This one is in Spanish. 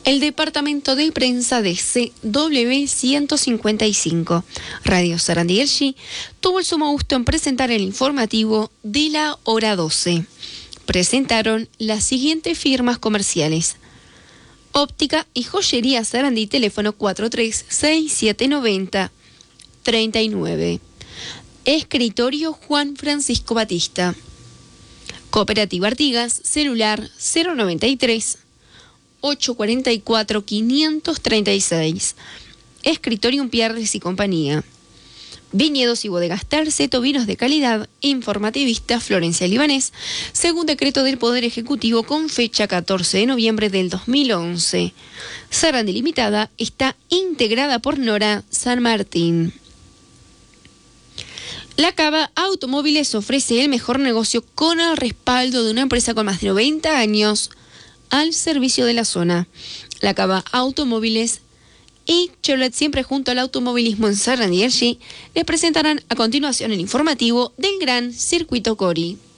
El departamento de prensa de CW 155, Radio Sarandí Elchi, tuvo el sumo gusto en presentar el informativo de la hora 12. Presentaron las siguientes firmas comerciales: Óptica y Joyería Sarandí, teléfono 436790-39. Escritorio Juan Francisco Batista. Cooperativa Artigas, celular 093-844-536. Escritorio Pierres y Compañía. Viñedos y bodegas Terceto, vinos de calidad. Informativista Florencia Libanés, según decreto del Poder Ejecutivo con fecha 14 de noviembre del 2011. Sarandí Limitada está integrada por Nora San Martín. La Cava Automóviles ofrece el mejor negocio con el respaldo de una empresa con más de 90 años al servicio de la zona. La Cava Automóviles y Chevrolet, siempre junto al automovilismo en Sarandí Elchi, les presentarán a continuación el informativo del Gran Circuito Cori.